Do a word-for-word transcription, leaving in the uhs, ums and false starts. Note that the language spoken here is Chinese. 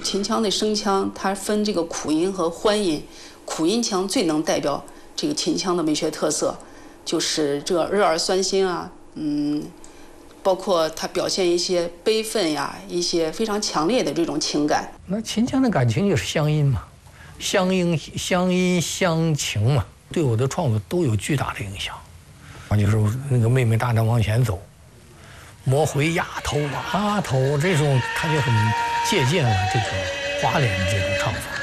秦腔的声腔它分这个苦音和欢音，苦音腔最能代表这个秦腔的美学特色，就是这个日耳酸辛啊，嗯，包括它表现一些悲愤呀，一些非常强烈的这种情感。 那秦腔的感情就是乡音嘛，乡音乡音乡情嘛，对我的创作都有巨大的影响。啊，就是那个妹妹大胆往前走，莫回丫头啊头这种，他就很借鉴了这个花脸的这种唱法。